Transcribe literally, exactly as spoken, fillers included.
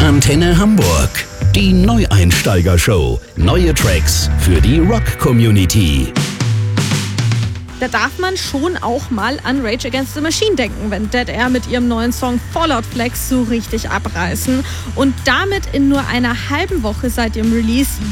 Antenne Hamburg. Die Neueinsteiger-Show. Neue Tracks für die Rock-Community. Da darf man schon auch mal an Rage Against the Machine denken, wenn Dead Air mit ihrem neuen Song Fallout Flex so richtig abreißen und damit in nur einer halben Woche seit ihrem Release